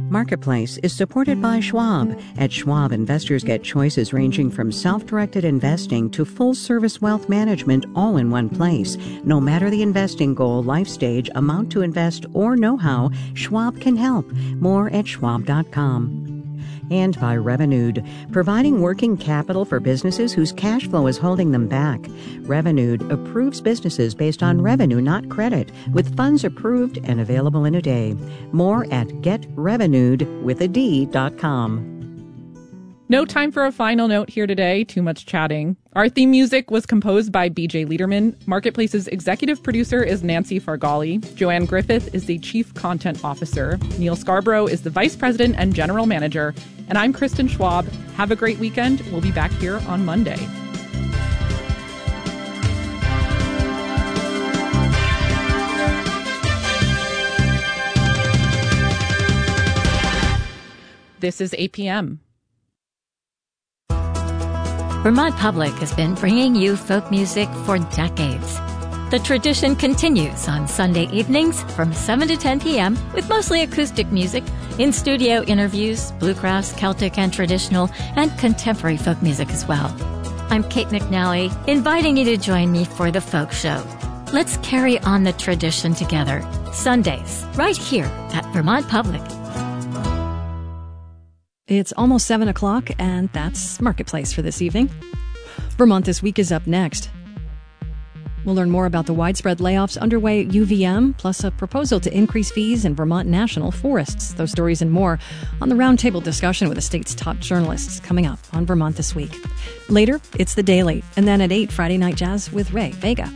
Marketplace is supported by Schwab. At Schwab, investors get choices ranging from self-directed investing to full-service wealth management all in one place. No matter the investing goal, life stage, amount to invest, or know-how, Schwab can help. More at schwab.com. And by Revenued, providing working capital for businesses whose cash flow is holding them back. Revenued approves businesses based on revenue, not credit, with funds approved and available in a day. More at getrevenued.com. No time for a final note here today. Too much chatting. Our theme music was composed by BJ Liederman. Marketplace's executive producer is Nancy Fargali. Joanne Griffith is the chief content officer. Neil Scarborough is the vice president and general manager. And I'm Kristen Schwab. Have a great weekend. We'll be back here on Monday. This is APM. Vermont Public has been bringing you folk music for decades. The tradition continues on Sunday evenings from 7 to 10 p.m. with mostly acoustic music, in-studio interviews, bluegrass, Celtic and traditional, and contemporary folk music as well. I'm Kate McNally, inviting you to join me for the Folk Show. Let's carry on the tradition together. Sundays, right here at Vermont Public. It's almost 7 o'clock, and that's Marketplace for this evening. Vermont This Week is up next. We'll learn more about the widespread layoffs underway at UVM, plus a proposal to increase fees in Vermont national forests. Those stories and more on the roundtable discussion with the state's top journalists coming up on Vermont This Week. Later, it's The Daily, and then at 8, Friday Night Jazz with Ray Vega.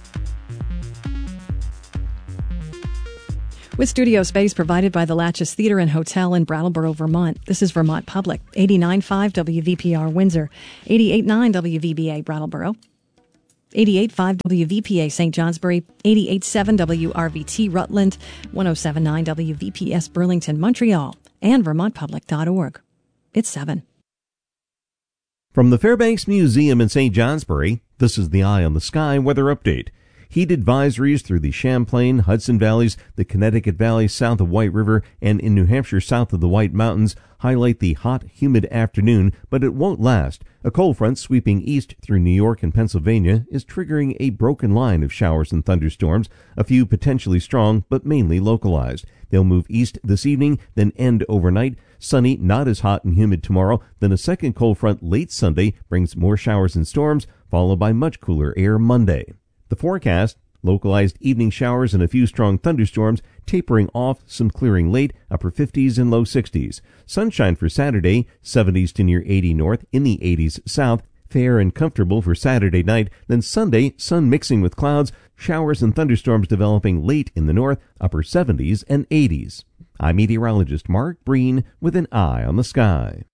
With studio space provided by the Latches Theater and Hotel in Brattleboro, Vermont, this is Vermont Public, 89.5 WVPR Windsor, 88.9 WVBA Brattleboro, 88.5 WVPA St. Johnsbury, 88.7 WRVT Rutland, 107.9 WVPS Burlington, Montreal, and vermontpublic.org. It's 7. From the Fairbanks Museum in St. Johnsbury, this is the Eye on the Sky weather update. Heat advisories through the Champlain, Hudson Valleys, the Connecticut Valley south of White River, and in New Hampshire south of the White Mountains highlight the hot, humid afternoon, but it won't last. A cold front sweeping east through New York and Pennsylvania is triggering a broken line of showers and thunderstorms, a few potentially strong, but mainly localized. They'll move east this evening, then end overnight. Sunny, not as hot and humid tomorrow. Then a second cold front late Sunday brings more showers and storms, followed by much cooler air Monday. The forecast, localized evening showers and a few strong thunderstorms, tapering off, some clearing late, upper 50s and low 60s. Sunshine for Saturday, 70s to near 80 north, in the 80s south. Fair and comfortable for Saturday night. Then Sunday, sun mixing with clouds, showers and thunderstorms developing late in the north, upper 70s and 80s. I'm meteorologist Mark Breen with an eye on the sky.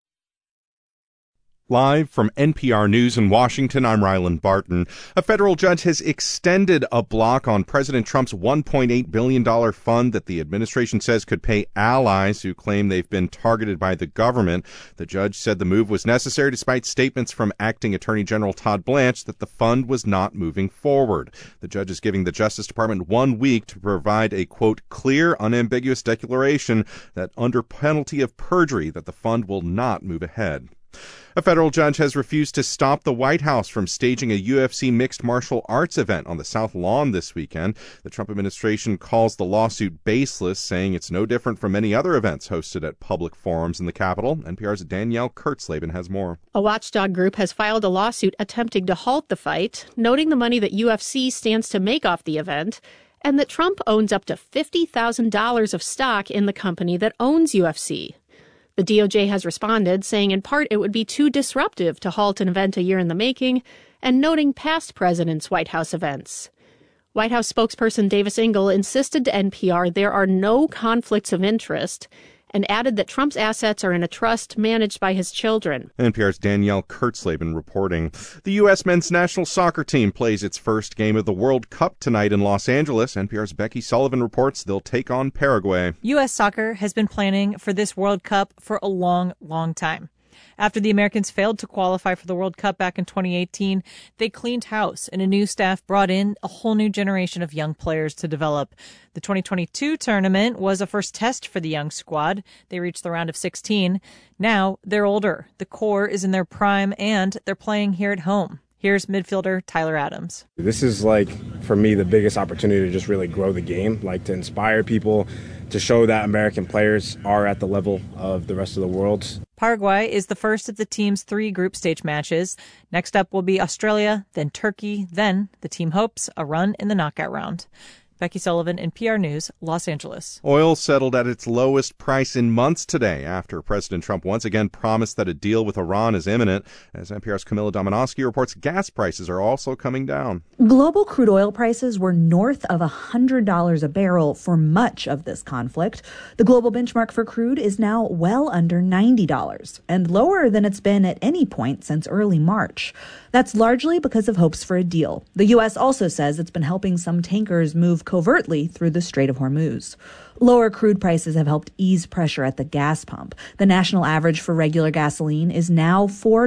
Live from NPR News in Washington, I'm Ryland Barton. A federal judge has extended a block on President Trump's $1.8 billion fund that the administration says could pay allies who claim they've been targeted by the government. The judge said the move was necessary despite statements from Acting Attorney General Todd Blanche that the fund was not moving forward. The judge is giving the Justice Department 1 week to provide a, quote, clear, unambiguous declaration that under penalty of perjury that the fund will not move ahead. A federal judge has refused to stop the White House from staging a UFC mixed martial arts event on the South Lawn this weekend. The Trump administration calls the lawsuit baseless, saying it's no different from many other events hosted at public forums in the Capitol. NPR's Danielle Kurtzleben has more. A watchdog group has filed a lawsuit attempting to halt the fight, noting the money that UFC stands to make off the event, and that Trump owns up to $50,000 of stock in the company that owns UFC. The DOJ has responded, saying in part it would be too disruptive to halt an event a year in the making, and noting past presidents' White House events. White House spokesperson Davis Ingle insisted to NPR there are no conflicts of interest, and added that Trump's assets are in a trust managed by his children. NPR's Danielle Kurtzleben reporting. The U.S. men's national soccer team plays its first game of the World Cup tonight in Los Angeles. NPR's Becky Sullivan reports they'll take on Paraguay. U.S. soccer has been planning for this World Cup for a long, long time. After the Americans failed to qualify for the World Cup back in 2018, they cleaned house and a new staff brought in a whole new generation of young players to develop. The 2022 tournament was a first test for the young squad. They reached the round of 16. Now they're older. The core is in their prime and they're playing here at home. Here's midfielder Tyler Adams. This is for me, the biggest opportunity to just really grow the game, to inspire people, to show that American players are at the level of the rest of the world. Paraguay is the first of the team's 3 group stage matches. Next up will be Australia, then Turkey, then the team hopes a run in the knockout round. Becky Sullivan, NPR News, Los Angeles. Oil settled at its lowest price in months today after President Trump once again promised that a deal with Iran is imminent. As NPR's Camilla Domonoske reports, gas prices are also coming down. Global crude oil prices were north of $100 a barrel for much of this conflict. The global benchmark for crude is now well under $90 and lower than it's been at any point since early March. That's largely because of hopes for a deal. The U.S. also says it's been helping some tankers move covertly through the Strait of Hormuz. Lower crude prices have helped ease pressure at the gas pump. The national average for regular gasoline is now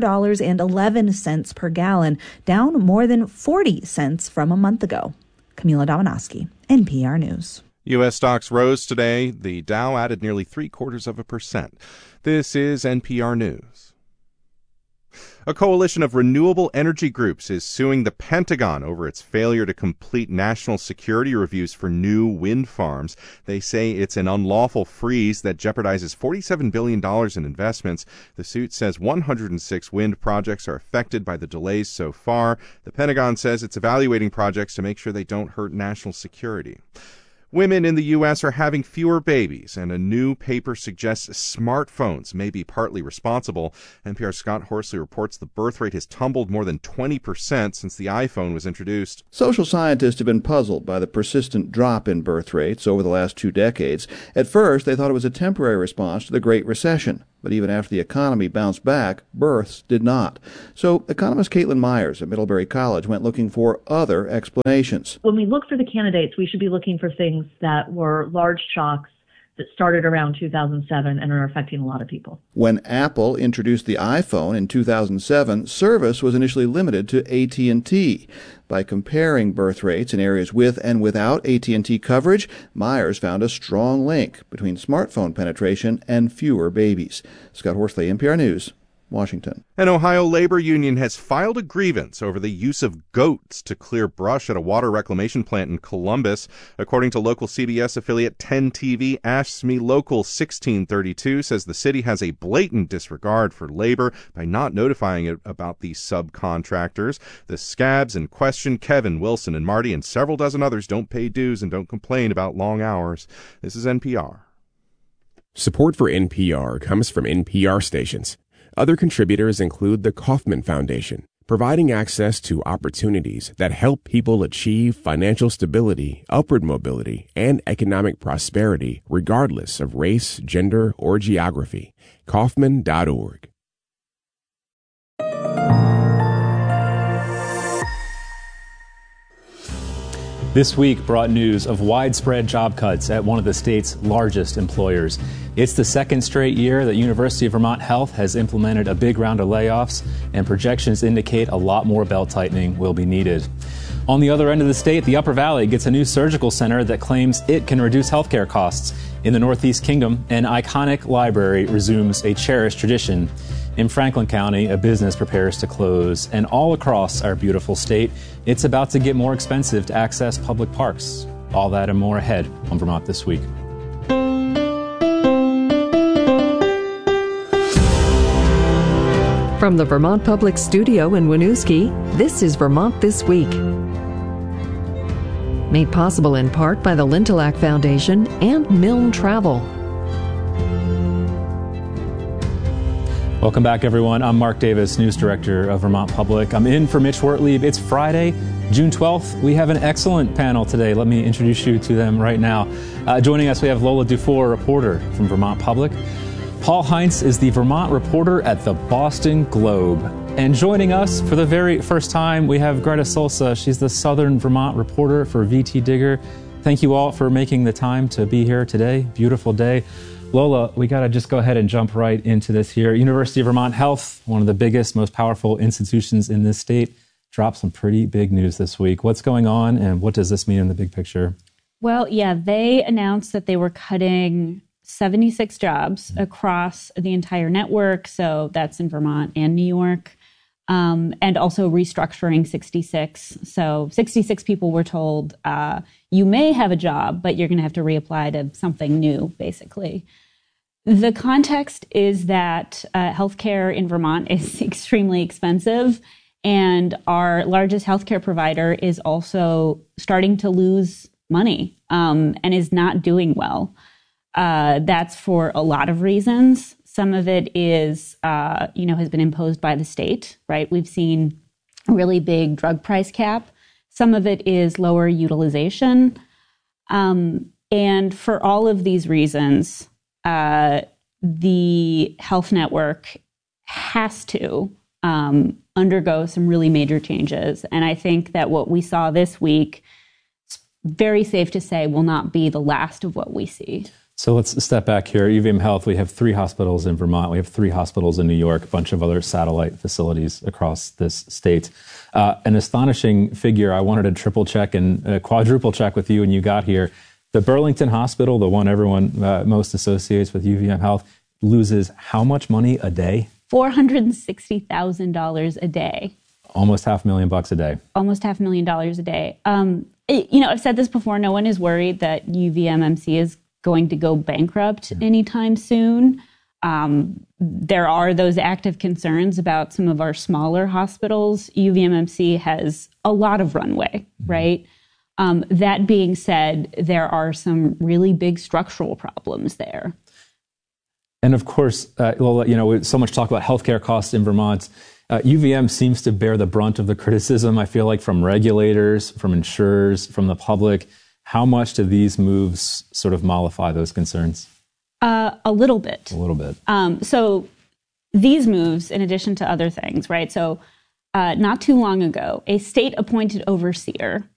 $4.11 per gallon, down more than 40 cents from a month ago. Camila Domonoske, NPR News. U.S. stocks rose today. The Dow added nearly 0.75%. This is NPR News. A coalition of renewable energy groups is suing the Pentagon over its failure to complete national security reviews for new wind farms. They say it's an unlawful freeze that jeopardizes $47 billion in investments. The suit says 106 wind projects are affected by the delays so far. The Pentagon says it's evaluating projects to make sure they don't hurt national security. Women in the U.S. are having fewer babies, and a new paper suggests smartphones may be partly responsible. NPR's Scott Horsley reports the birth rate has tumbled more than 20% since the iPhone was introduced. Social scientists have been puzzled by the persistent drop in birth rates over the last 2 decades. At first, they thought it was a temporary response to the Great Recession. But even after the economy bounced back, births did not. So economist Caitlin Myers at Middlebury College went looking for other explanations. When we look for the candidates, we should be looking for things that were large shocks that started around 2007 and are affecting a lot of people. When Apple introduced the iPhone in 2007, service was initially limited to AT&T. By comparing birth rates in areas with and without AT&T coverage, Myers found a strong link between smartphone penetration and fewer babies. Scott Horsley, NPR News, Washington. An Ohio labor union has filed a grievance over the use of goats to clear brush at a water reclamation plant in Columbus. According to local CBS affiliate 10 TV, ASHME Local 1632 says the city has a blatant disregard for labor by not notifying it about these subcontractors. The scabs in question, Kevin, Wilson, and Marty, and several dozen others don't pay dues and don't complain about long hours. This is NPR. Support for NPR comes from NPR stations. Other contributors include the Kauffman Foundation, providing access to opportunities that help people achieve financial stability, upward mobility, and economic prosperity regardless of race, gender, or geography. Kauffman.org. This week brought news of widespread job cuts at one of the state's largest employers. It's the second straight year that University of Vermont Health has implemented a big round of layoffs, and projections indicate a lot more belt-tightening will be needed. On the other end of the state, the Upper Valley gets a new surgical center that claims it can reduce healthcare costs. In the Northeast Kingdom, an iconic library resumes a cherished tradition. In Franklin County, a business prepares to close. And all across our beautiful state, it's about to get more expensive to access public parks. All that and more ahead on Vermont This Week. From the Vermont Public Studio in Winooski, this is Vermont This Week. Made possible in part by the Lintillac Foundation and Milne Travel. Welcome back, everyone. I'm Mark Davis, News Director of Vermont Public. I'm in for Mitch Wortlieb. It's Friday, June 12th. We have an excellent panel today. Let me introduce you to them right now. Joining us, we have Lola Dufour, reporter from Vermont Public. Paul Heinz is the Vermont reporter at the Boston Globe. And joining us for the very first time, we have Greta Solsa. She's the Southern Vermont reporter for VT Digger. Thank you all for making the time to be here today. Beautiful day. Lola, we got to just go ahead and jump right into this here. University of Vermont Health, one of the biggest, most powerful institutions in this state, dropped some pretty big news this week. What's going on, and what does this mean in the big picture? Well, yeah, they announced that they were cutting 76 jobs across the entire network. So that's in Vermont and New York, and also restructuring 66. So 66 people were told, you may have a job, but you're going to have to reapply to something new, basically. The context is that healthcare in Vermont is extremely expensive, and our largest healthcare provider is also starting to lose money and is not doing well. That's for a lot of reasons. Some of it is, has been imposed by the state, right? We've seen a really big drug price cap. Some of it is lower utilization. And for all of these reasons, the health network has to undergo some really major changes. And I think that what we saw this week, it's very safe to say, will not be the last of what we see. So let's step back here. UVM Health, we have 3 hospitals in Vermont. We have 3 hospitals in New York, a bunch of other satellite facilities across this state. An astonishing figure I wanted to triple check and quadruple check with you when you got here. The Burlington Hospital, the one everyone most associates with UVM Health, loses how much money a day? $460,000 a day. Almost $500,000 a day. Almost $500,000 a day. I've said this before. No one is worried that UVMMC is going to go bankrupt anytime soon. There are those active concerns about some of our smaller hospitals. UVMMC has a lot of runway, right? That being said, there are some really big structural problems there. And of course, Lola, so much talk about healthcare costs in Vermont. UVM seems to bear the brunt of the criticism, I feel like, from regulators, from insurers, from the public. How much do these moves sort of mollify those concerns? A little bit. A little bit. So these moves, in addition to other things, right? So not too long ago, a state-appointed overseer